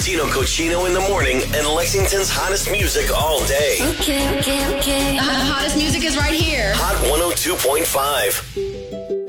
Gino Cochino in the morning and Lexington's hottest music all day. Okay. The hottest music is right here. Hot 102.5.